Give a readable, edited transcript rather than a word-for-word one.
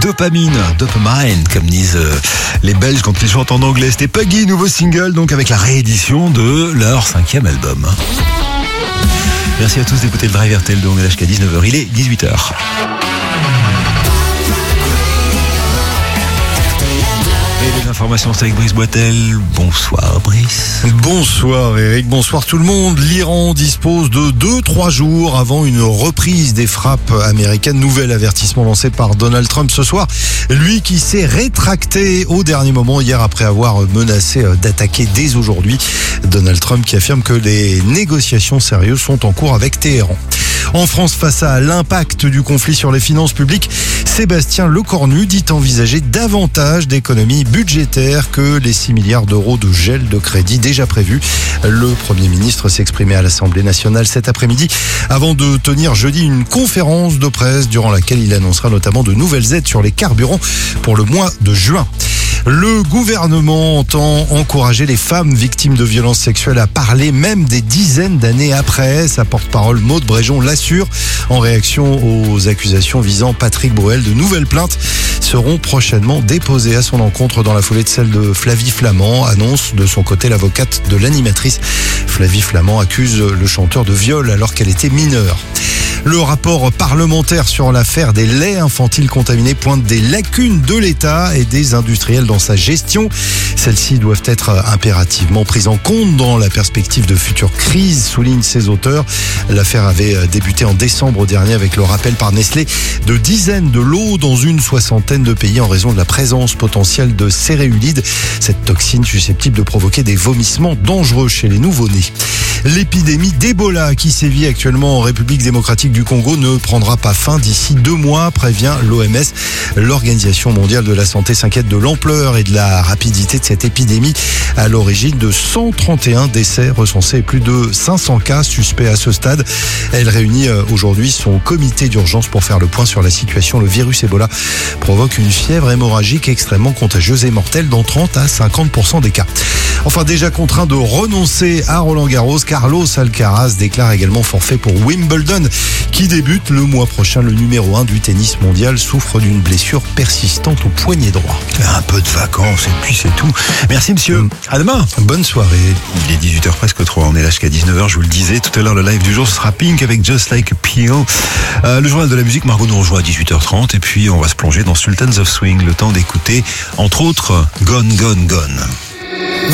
Dopamine, comme disent les Belges quand ils chantent en anglais. C'était Puggy, nouveau single, donc avec la réédition de leur 5e album. Merci à tous d'écouter le Drive RTL, donc jusqu'à 19h, il est 18h. Et les informations, c'est avec Brice Boitel. Bonsoir Brice. Bonsoir Eric, bonsoir tout le monde. L'Iran dispose de 2-3 jours avant une reprise des frappes américaines. Nouvel avertissement lancé par Donald Trump ce soir. Lui qui s'est rétracté au dernier moment hier après avoir menacé d'attaquer dès aujourd'hui. Donald Trump qui affirme que les négociations sérieuses sont en cours avec Téhéran. En France, face à l'impact du conflit sur les finances publiques, Sébastien Lecornu dit envisager davantage d'économies budgétaires que les 6 milliards d'euros de gel de crédit déjà prévus. Le Premier ministre s'exprimait à l'Assemblée nationale cet après-midi avant de tenir jeudi une conférence de presse durant laquelle il annoncera notamment de nouvelles aides sur les carburants pour le mois de juin. Le gouvernement entend encourager les femmes victimes de violences sexuelles à parler même des dizaines d'années après. Sa porte-parole Maud Bréjon l'assure en réaction aux accusations visant Patrick Bruel. De nouvelles plaintes seront prochainement déposées à son encontre dans la foulée de celle de Flavie Flament, annonce de son côté l'avocate de l'animatrice. Flavie Flament accuse le chanteur de viol alors qu'elle était mineure. Le rapport parlementaire sur l'affaire des laits infantiles contaminés pointe des lacunes de l'État et des industriels dans sa gestion. Celles-ci doivent être impérativement prises en compte dans la perspective de futures crises, soulignent ses auteurs. L'affaire avait débuté en décembre dernier avec le rappel par Nestlé de dizaines de lots dans une soixantaine de pays en raison de la présence potentielle de céréulide, cette toxine susceptible de provoquer des vomissements dangereux chez les nouveau-nés. L'épidémie d'Ebola qui sévit actuellement en République démocratique du Congo ne prendra pas fin d'ici 2 mois, prévient l'OMS. L'Organisation mondiale de la santé s'inquiète de l'ampleur et de la rapidité de cette épidémie à l'origine de 131 décès recensés et plus de 500 cas suspects à ce stade. Elle réunit aujourd'hui son comité d'urgence pour faire le point sur la situation. Le virus Ebola provoque une fièvre hémorragique extrêmement contagieuse et mortelle dans 30 à 50% des cas. Enfin, déjà contraint de renoncer à Roland-Garros, Carlos Alcaraz déclare également forfait pour Wimbledon qui débute le mois prochain. Le numéro 1 du tennis mondial souffre d'une blessure persistante au poignet droit. Un peu de vacances et puis c'est tout. Merci monsieur. À demain. Bonne soirée. Il est 18h presque 3. On est là jusqu'à 19h. Je vous le disais tout à l'heure, le live du jour ce sera Pink avec Just Like a Piano. Le journal de la musique, Margot nous rejoint à 18h30 et puis on va se plonger dans Sultans of Swing. Le temps d'écouter entre autres Gone Gone Gone.